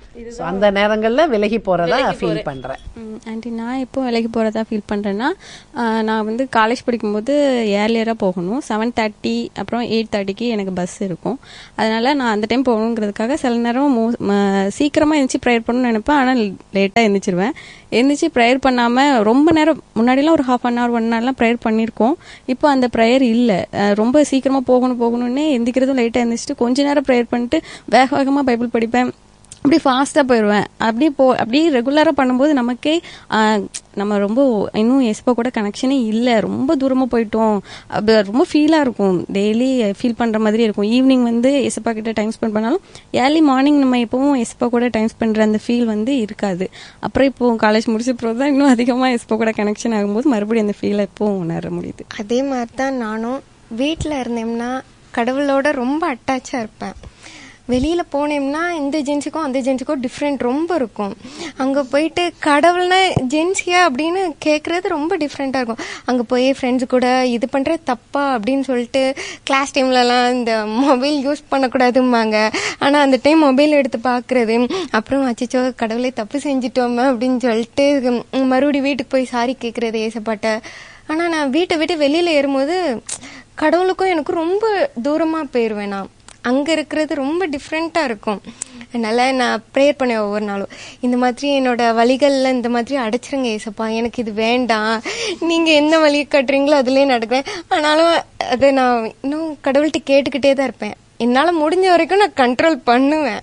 So, அந்த நேரங்கள்ல விலகி போறதா ஃபீல் பண்றேன். ஆண்டி, நான் எப்போ விலகி போகிறதா ஃபீல் பண்ணுறேன்னா, நான் வந்து காலேஜ் படிக்கும்போது ஏர்லியராக போகணும். 7:30 அப்புறம் 8:30க்கு எனக்கு பஸ் இருக்கும். அதனால் நான் அந்த டைம் போகணுங்கிறதுக்காக சில நேரம் சீக்கிரமாக எழுந்திரிச்சு ப்ரேயர் பண்ணணும்னு நினைப்பேன். ஆனால் லேட்டாக எழுந்திரிச்சிருவேன். எழுந்திரிச்சு ப்ரேயர் பண்ணாமல் ரொம்ப நேரம், முன்னாடிலாம் ஒரு 1/2 hour 1 hourலாம் ப்ரேயர் பண்ணியிருக்கோம். இப்போ அந்த ப்ரேயர் இல்லை. ரொம்ப சீக்கிரமாக போகணும்னே எந்திக்கிறதும் லேட்டாக எழுந்திரிச்சிட்டு கொஞ்ச நேரம் ப்ரேயர் பண்ணிட்டு வேக வேகமாக பைபிள் படிப்பேன். அப்படி ஃபாஸ்ட்டாக போயிடுவேன். அப்படி ரெகுலராக பண்ணும்போது நமக்கே நம்ம ரொம்ப இன்னும் எஸ்பா கூட கனெக்ஷனே இல்லை, ரொம்ப தூரமாக போயிட்டோம், அப்படி ரொம்ப ஃபீலாக இருக்கும். டெய்லி ஃபீல் பண்ணுற மாதிரி இருக்கும். ஈவினிங் வந்து எஸ்பா கிட்ட டைம் ஸ்பெண்ட் பண்ணாலும் ஏர்லி மார்னிங் நம்ம எப்பவும் எஸ்பா கூட டைம் ஸ்பெண்ட் பண்ணுற அந்த ஃபீல் வந்து இருக்காது. அப்புறம் இப்போ காலேஜ் முடிச்ச பிறகு தான் இன்னும் அதிகமாக எஸ்பா கூட கனெக்ஷன் ஆகும்போது மறுபடியும் அந்த ஃபீலை எப்பவும் உணர முடியுது. அதே மாதிரி தான் நானும் வீட்டில் இருந்தேன்னா கடவுளோட ரொம்ப அட்டாச்சாக இருப்பேன். வெளியில் போனேம்னா இந்த ஜென்ஸுக்கும் அந்த ஜென்ஸுக்கும் டிஃப்ரெண்ட் ரொம்ப இருக்கும். அங்கே போயிட்டு கடவுள்னா ஜென்ஸியா அப்படின்னு கேட்குறது ரொம்ப டிஃப்ரெண்ட்டாக இருக்கும். அங்கே போய் ஃப்ரெண்ட்ஸு கூட இது பண்ணுற தப்பா அப்படின்னு சொல்லிட்டு கிளாஸ் டைம்லலாம் இந்த மொபைல் யூஸ் பண்ணக்கூடாதும்பாங்க. ஆனால் அந்த டைம் மொபைல் எடுத்து பார்க்குறது, அப்புறம் அச்சோ கடவுளே தப்பு செஞ்சிட்டோமே அப்படின்னு சொல்லிட்டு மறுபடியும் வீட்டுக்கு போய் சாரி கேட்குறது ஏசப்பாட்ட. ஆனால் நான் வீட்டை விட்டு வெளியில் ஏறும்போது கடவுளுக்கும் எனக்கும் ரொம்ப தூரமாக போயிடுவேன். நான் அங்கே இருக்கிறது ரொம்ப டிஃப்ரெண்ட்டாக இருக்கும். அதனால் நான் ப்ரேயர் பண்ணேன் ஒவ்வொரு நாளும், இந்த மாதிரி என்னோட வழிகளில் இந்த மாதிரி அடைச்சிருங்க ஏசப்பா, எனக்கு இது வேண்டாம், நீங்கள் என்ன வழி கட்டுறீங்களோ அதுலேயே நடக்கிறேன். ஆனாலும் அதை நான் இன்னும் கடவுள்கிட்ட கேட்டுக்கிட்டே தான் இருப்பேன். என்னால் முடிஞ்ச வரைக்கும் நான் கண்ட்ரோல் பண்ணுவேன்.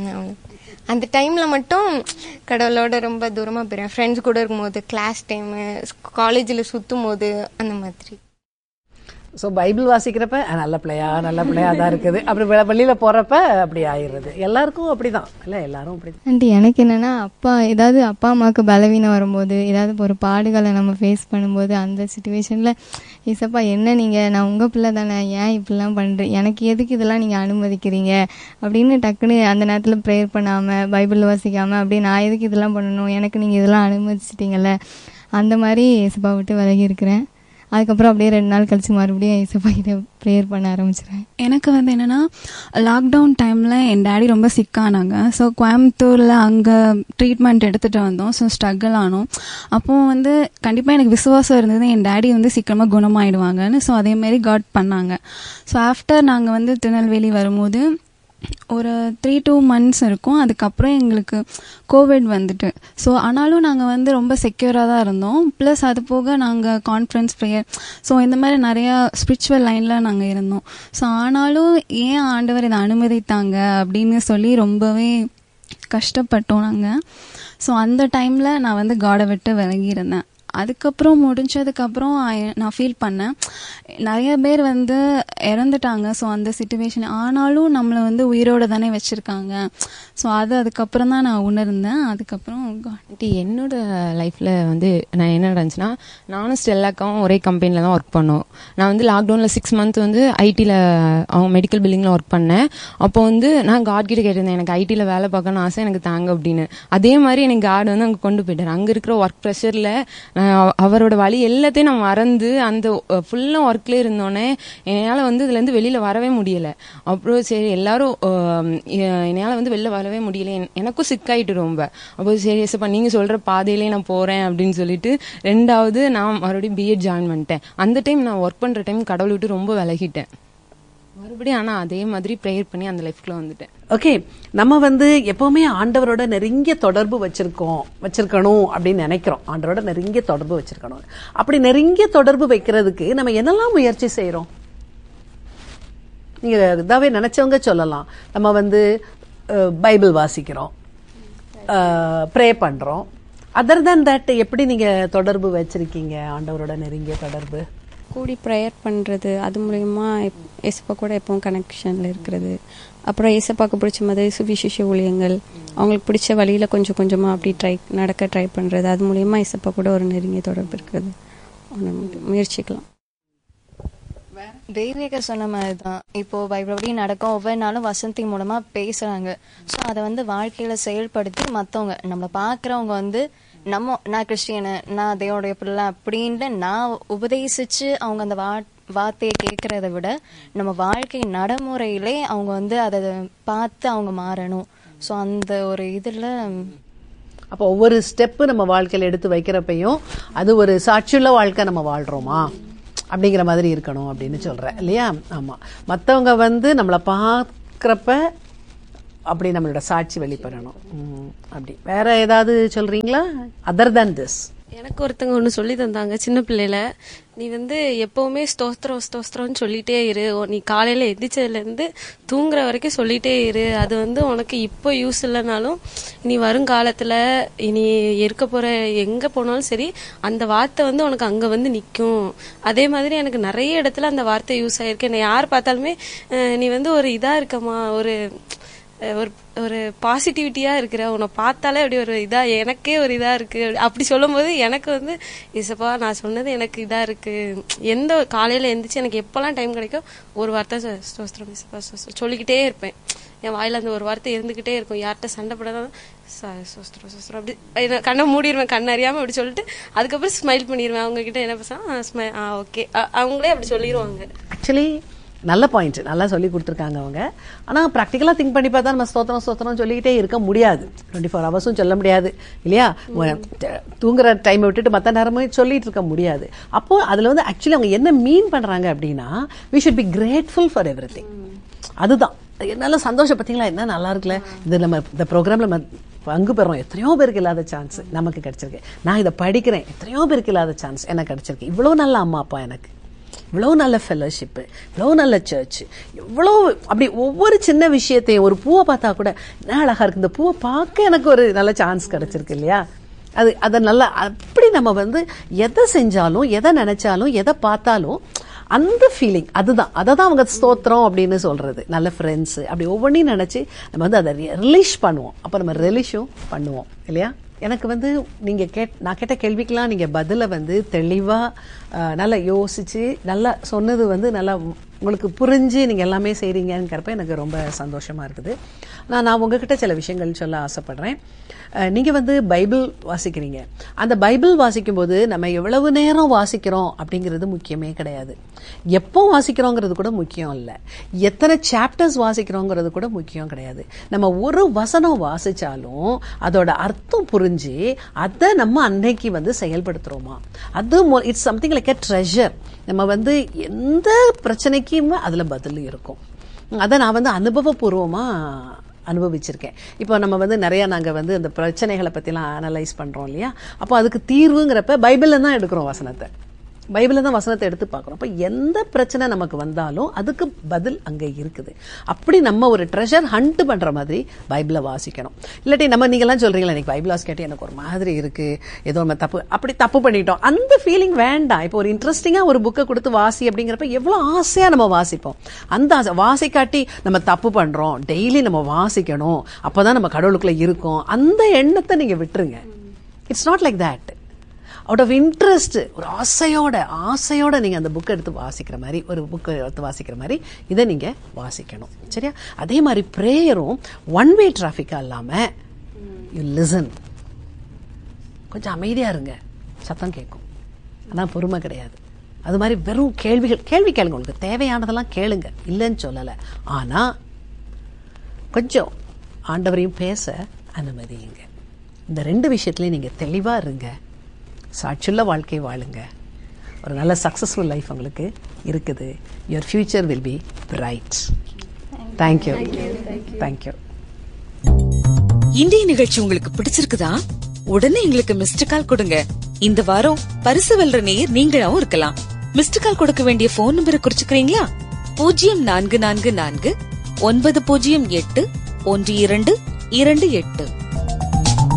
அந்த டைமில் மட்டும் கடவுளோட ரொம்ப தூரமாக போயிடுவேன். ஃப்ரெண்ட்ஸ் கூட இருக்கும்போது, கிளாஸ் டைமு, காலேஜில் சுற்றும் போது, அந்த மாதிரி. ஸோ பைபிள் வாசிக்கிறப்ப நல்ல பிள்ளையா தான் இருக்குது, அப்படி வெளியில் போகிறப்ப அப்படி ஆயிடுறது. எல்லாருக்கும் அப்படி தான் இல்லை, எல்லாரும் அப்படி தான். ஆண்டி, எனக்கு என்னென்னா அப்பா அம்மாவுக்கு பலவீனம் வரும்போது, ஏதாவது ஒரு பாடுகளை நம்ம ஃபேஸ் பண்ணும்போது, அந்த சுச்சுவேஷனில் ஏசப்பா என்ன நீங்கள், நான் உங்கள் பிள்ளை தானே, ஏன் இப்படிலாம் பண்ணுறேன், எனக்கு எதுக்கு இதெல்லாம் நீங்கள் அனுமதிக்கிறீங்க அப்படின்னு டக்குன்னு அந்த நேரத்தில் ப்ரேயர் பண்ணாமல் பைபிள் வாசிக்காமல் அப்படியே நான் எதுக்கு இதெல்லாம் பண்ணணும், எனக்கு நீங்கள் இதெல்லாம் அனுமதிச்சிட்டிங்கல்ல, அந்த மாதிரி ஏசப்பா விட்டு விலகி இருக்கிறேன். அதுக்கப்புறம் அப்படியே 2 நாள் கழிச்சு மறுபடியும் ஏசப்பா கிட்ட ப்ரேயர் பண்ண ஆரம்பிச்சிடுறேன். எனக்கு வந்து என்னென்னா, லாக்டவுன் டைமில் என் டேடி ரொம்ப சிக்கானாங்க. ஸோ கோயம்புத்தூரில் அங்கே ட்ரீட்மெண்ட் எடுத்துகிட்டு வந்தோம். ஸோ ஸ்ட்ரகிள் ஆனோம். அப்போது வந்து கண்டிப்பாக எனக்கு விசுவாசம் இருந்தது என் டேடி வந்து சீக்கிரமாக குணமாயிடுவாங்கன்னு. ஸோ அதேமாரி காட் பண்ணாங்க. ஸோ ஆஃப்டர் நாங்கள் வந்து திருநெல்வேலி வரும்போது ஒரு 3-2 months இருக்கும். அதுக்கப்புறம் எங்களுக்கு கோவிட் வந்துட்டு. ஸோ ஆனாலும் நாங்கள் வந்து ரொம்ப செக்யூராக தான் இருந்தோம். ப்ளஸ் அது போக நாங்கள் கான்ஃபரன்ஸ் ப்ரேயர், ஸோ இந்த மாதிரி நிறையா ஸ்பிரிச்சுவல் லைனில் நாங்கள் இருந்தோம். ஸோ ஆனாலும் ஏன் ஆண்டவர் இதை அனுமதித்தாங்க அப்படின்னு சொல்லி ரொம்பவே கஷ்டப்பட்டோம் நாங்கள். ஸோ அந்த டைமில் நான் வந்து காடை விட்டு விலகி இருந்தேன். அதுக்கப்புறம் முடிஞ்சதுக்கப்புறம் நான் ஃபீல் பண்ணேன், நிறைய பேர் வந்து இறந்துட்டாங்க. ஸோ அந்த சிச்சுவேஷன் ஆனாலும் நம்மளை வந்து உயிரோடு தானே வச்சுருக்காங்க. ஸோ அதுக்கப்புறம் தான் நான் உணர்ந்தேன். அதுக்கப்புறம் என்னோட லைஃப்பில் வந்து நான் என்ன நடந்துச்சுன்னா, நானும் ஸ்டெல்லாக்காவும் ஒரே கம்பெனியில் தான் ஒர்க் பண்ணோம். நான் வந்து லாக்டவுனில் 6 months வந்து ஐடியில் அவங்க மெடிக்கல் பில்டிங்கில் ஒர்க் பண்ணேன். அப்போ வந்து நான் காட் கிட்ட கேட்டிருந்தேன், எனக்கு ஐடியில் வேலை பார்க்கணும்னு ஆசை, எனக்கு தாங்க அப்படின்னு. அதே மாதிரி எனக்கு காட் வந்து அங்கே கொண்டு போயிட்டார். அங்கே இருக்கிற ஒர்க் ப்ரெஷரில் அவரோட வழி எல்லாத்தையும் நான் மறந்து அந்த ஃபுல்லாக ஒர்க்லேயே இருந்தோன்னே என்னால் வந்து இதுலேருந்து வெளியில் வரவே முடியலை. அப்புறம் சரி எல்லாரும் என்னால் வந்து வெளில வரவே முடியல, எனக்கும் சிக்காயிட்டு ரொம்ப. அப்போ சரி ஏசப்பா நீங்கள் சொல்கிற பாதையிலே நான் போகிறேன் அப்படின்னு சொல்லிட்டு 2வது நான் மறுபடியும் பிஎட் ஜாயின் பண்ணிட்டேன். அந்த டைம் நான் ஒர்க் பண்ணுற டைம் கடவுளை விட்டு ரொம்ப விலகிட்டேன் மறுபடியும். ஆனால் அதே மாதிரி ப்ரேயர் பண்ணி அந்த லைஃப்குள்ள வந்துட்டேன். ஓகே, நம்ம வந்து எப்பவுமே ஆண்டவரோட நெருங்கிய தொடர்பு வச்சிருக்கணும் அப்படின்னு நினைக்கிறோம். ஆண்டவரோட நெருங்கிய தொடர்பு வச்சிருக்கணும். அப்படி நெருங்கிய தொடர்பு வைக்கிறதுக்கு நம்ம என்னெல்லாம் முயற்சி செய்யறோம்? நீங்க இதாவே நினைச்சவங்க சொல்லலாம். நம்ம வந்து பைபிள் வாசிக்கிறோம், ப்ரே பண்றோம். அதர் தேன் தட் எப்படி நீங்க தொடர்பு வச்சிருக்கீங்க ஆண்டவரோட நெருங்கிய தொடர்பு? கூடி ப்ரேயர் பண்ணுறது, அது மூலயமா ஏசப்பா கூட எப்பவும் கனெக்ஷனில் இருக்கிறது. அப்புறம் ஏசப்பாவுக்கு பிடிச்ச மாதிரி சுவிசேஷ ஊழியங்கள், அவங்களுக்கு பிடிச்ச வழியில் கொஞ்சம் கொஞ்சமாக அப்படி நடக்க ட்ரை பண்ணுறது, அது மூலயமா ஏசப்பா கூட ஒரு நெருங்கிய தொடர்பு இருக்கிறது. முயற்சிக்கலாம். தெய்வீக சொன்ன மாதிரி தான் இப்போ பைபிள் நடக்கும். ஒவ்வொரு நாளும் வசந்தி மூலமாக பேசுகிறாங்க. ஸோ அதை வந்து வாழ்க்கையில் செயல்படுத்தி மற்றவங்க நம்மளை பார்க்குறவங்க வந்து நான் கிறிஸ்டியனு, நான் தேவனுடைய பிள்ளை அப்படின்ட்டு நான் உபதேசித்து அவங்க அந்த வார்த்தையை கேட்குறத விட நம்ம வாழ்க்கை நடைமுறையிலே அவங்க வந்து அதை பார்த்து அவங்க மாறணும். ஸோ அந்த ஒரு இதில் அப்போ ஒவ்வொரு ஸ்டெப்பு நம்ம வாழ்க்கையில் எடுத்து வைக்கிறப்பையும் அது ஒரு சாட்சியுள்ள வாழ்க்கை நம்ம வாழ்கிறோமா அப்படிங்கிற மாதிரி இருக்கணும் அப்படின்னு சொல்கிறேன் இல்லையா? ஆமாம், மற்றவங்க வந்து நம்மளை பார்க்குறப்ப அப்படி நம்மளோட சாட்சி வெளிப்படணும். அப்படி வேற ஏதாவது சொல்கிறீங்களா அதர் தேன் திஸ்? எனக்கு ஒருத்தங்க ஒன்று சொல்லி தந்தாங்க சின்ன பிள்ளையில, நீ வந்து எப்பவுமே ஸ்தோத்திரம் ஸ்தோத்திரம்னு சொல்லிட்டே இரு, நீ காலையில எந்திரிச்சதுலேருந்து தூங்குற வரைக்கும் சொல்லிட்டே இரு, அது வந்து உனக்கு இப்போ யூஸ் இல்லைனாலும் இனி வருங்காலத்தில் இனி இருக்க போகிற எங்கே போனாலும் சரி அந்த வார்த்தை வந்து உனக்கு அங்கே வந்து நிற்கும். அதே மாதிரி எனக்கு நிறைய இடத்துல அந்த வார்த்தை யூஸ் ஆகிருக்கு. என்னை யார் பார்த்தாலுமே நீ வந்து ஒரு இதாக இருக்கமா, ஒரு ஒரு பாசிட்டிவிட்டியா இருக்கிற, உன்னை பார்த்தாலே அப்படி ஒரு இதா எனக்கே ஒரு இதா இருக்கு அப்படி சொல்லும் போது எனக்கு வந்து இசப்பா நான் சொன்னது எனக்கு இதா இருக்கு. எந்த காலையில எந்திரிச்சு எனக்கு எப்பெல்லாம் டைம் கிடைக்கும் ஒரு வார்த்தை ஸ்தோத்திரம் இசப்பா சொல்லிக்கிட்டே இருப்பேன். என் வாயில அந்த ஒரு வார்த்தை இருந்துகிட்டே இருக்கும். யார்கிட்ட சண்டை போடாதான் சோஸ்திரம் சோஸ்திரம் அப்படி கண்ணை மூடிடுவேன், கண் அறியாம அப்படி சொல்லிட்டு அதுக்கப்புறம் ஸ்மைல் பண்ணிடுவேன். அவங்க கிட்ட என்ன பேசா ஓகே அவங்களே அப்படி சொல்லிடுவாங்க. ஆக்சுவலி நல்ல பாயிண்ட், நல்லா சொல்லி கொடுத்துருக்காங்க அவங்க. ஆனால் ப்ராக்டிக்கலாக திங்க் பண்ணி பார்த்தா நம்ம ஸ்தோத்திரம் சொல்லிக்கிட்டே இருக்க முடியாது. 24 ஹவர்ஸும் சொல்ல முடியாது இல்லையா? தூங்குற டைமை விட்டுட்டு மற்ற நேரமும் சொல்லிட்டு இருக்க முடியாது. அப்போது அதில் வந்து ஆக்சுவலி அவங்க என்ன மீன் பண்ணுறாங்க அப்படின்னா, we should be grateful for everything. அதுதான் என்னால் சந்தோஷம். பார்த்தீங்களா என்ன நல்லா இருக்குல்ல, இது நம்ம இந்த ப்ரோக்ராமில் நம்ம பங்கு பெறோம். எத்தனையோ பேருக்கு இல்லாத சான்ஸ் நமக்கு கிடைச்சிருக்கு. நான் இதை படிக்கிறேன், எத்தனையோ பேருக்கு இல்லாத சான்ஸ் எனக்கு கிடைச்சிருக்கு. இவ்வளோ நல்ல அம்மா அப்பா எனக்கு, இவ்வளோ நல்ல ஃபெலோஷிப்பு, இவ்வளோ நல்ல சர்ச், இவ்வளோ அப்படி ஒவ்வொரு சின்ன விஷயத்தையும் ஒரு பூவை பார்த்தா கூட என்ன அழகா இருக்கு, இந்த பூவை பார்க்க எனக்கு ஒரு நல்ல சான்ஸ் கிடைச்சிருக்கு இல்லையா? அதை நல்லா அப்படி நம்ம வந்து எதை செஞ்சாலும் எதை நினைச்சாலும் எதை பார்த்தாலும் அந்த ஃபீலிங் அதுதான், அதை தான் அவங்க ஸ்தோத்திரம் அப்படின்னு சொல்றது. நல்ல ஃப்ரெண்ட்ஸு அப்படி ஒவ்வொன்றையும் நினச்சி நம்ம வந்து அதை ரிலீஷ் பண்ணுவோம். அப்போ நம்ம ரிலீஷும் பண்ணுவோம் இல்லையா? எனக்கு வந்து நீங்கள் நான் கேட்ட கேள்விக்கெல்லாம் நீங்கள் பதிலை வந்து தெளிவாக நல்லா யோசித்து நல்லா சொன்னது வந்து நல்லா உங்களுக்கு புரிஞ்சு நீங்கள் எல்லாமே செய்கிறீங்கிறப்ப எனக்கு ரொம்ப சந்தோஷமாக இருக்குது. நான் உங்ககிட்ட சில விஷயங்கள் சொல்ல ஆசைப்படுறேன். நீங்கள் வந்து பைபிள் வாசிக்கிறீங்க. அந்த பைபிள் வாசிக்கும்போது நம்ம எவ்வளவு நேரம் வாசிக்கிறோம் அப்படிங்கிறது முக்கியமே கிடையாது. எப்போ வாசிக்கிறோங்கிறது கூட முக்கியம் இல்லை. எத்தனை சாப்டர்ஸ் வாசிக்கிறோங்கிறது கூட முக்கியம் கிடையாது. நம்ம ஒரு வசனம் வாசிச்சாலும் அதோட அர்த்தம் புரிஞ்சு அதை நம்ம அன்னைக்கு வந்து செயல்படுத்துறோமா, அது it's something like a treasure. நம்ம வந்து எந்த பிரச்சனைக்கும் அதுல பதில் இருக்கும். அதை நான் வந்து அனுபவபூர்வமா அனுபவிச்சிருக்கேன். இப்போ நம்ம வந்து நிறைய நாங்கள் வந்து அந்த பிரச்சனைகளை பற்றிலாம் அனலைஸ் பண்ணுறோம் இல்லையா? அப்போ அதுக்கு தீர்வுங்கிறப்ப பைபிளில் தான் எடுக்கிறோம் வசனத்தை, பைபிளில் தான் வசனத்தை எடுத்து பார்க்குறோம். அப்போ எந்த பிரச்சனை நமக்கு வந்தாலும் அதுக்கு பதில் அங்கே இருக்குது. அப்படி நம்ம ஒரு ட்ரெஷர் ஹண்ட் பண்ணுற மாதிரி பைபிளை வாசிக்கணும். இல்லாட்டி நீங்கள்லாம் சொல்கிறீங்களா எனக்கு பைபிள் வாசிக்காட்டி எனக்கு ஒரு மாதிரி இருக்குது, ஏதோ நம்ம தப்பு பண்ணிட்டோம், அந்த ஃபீலிங் வேண்டாம். இப்போ ஒரு இன்ட்ரெஸ்டிங்காக ஒரு புக்கை கொடுத்து வாசி அப்படிங்கிறப்ப எவ்வளோ ஆசையாக நம்ம வாசிப்போம். அந்த ஆசை வாசிக்காட்டி நம்ம தப்பு பண்ணுறோம், டெய்லி நம்ம வாசிக்கணும், அப்போ தான் நம்ம கடவுளுக்குள்ளே இருக்கோம், அந்த எண்ணத்தை நீங்கள் விட்டுருங்க. It's not like that. Out of interest ஒரு ஆசையோட நீங்கள் அந்த புக்கை எடுத்து வாசிக்கிற மாதிரி, ஒரு புக்கை எடுத்து வாசிக்கிற மாதிரி இதை நீங்கள் வாசிக்கணும். சரியா? அதே மாதிரி ப்ரேயரும் ஒன் வே டிராஃபிக்காக இல்லாமல் யூ லிசன். கொஞ்சம் அமைதியாக இருங்க, சத்தம் கேட்கும், ஆனால் பொறுமை கிடையாது. அது மாதிரி வெறும் கேள்வி கேளுங்க, உங்களுக்கு தேவையானதெல்லாம் கேளுங்க, இல்லைன்னு சொல்லலை. ஆனால் கொஞ்சம் ஆண்டவரையும் பேச அனுமதியுங்க. இந்த 2 விஷயத்துலையும் நீங்கள் தெளிவாக இருங்க. சாட்சியுள்ள வாழ்க்கை வாழுங்க. ஒரு நல்ல சக்சஸ்ஃபுல் லைஃப் உங்களுக்கு இருக்குது. Your future will be bright. Thank you. Thank you. இன்றைய நிகழ்ச்சி உங்களுக்கு பிடிச்சிருக்குதா? உடனே எங்களுக்கு மிஸ்டு கால் கொடுங்க. இந்த வாரம் பரிசு வெல்ற நேயர் நீங்களாவும் இருக்கலாம். மிஸ்டு கால் கொடுக்க வேண்டிய போன் நம்பரை குறிச்சுக்கிறீங்களா? 0444 908 1228.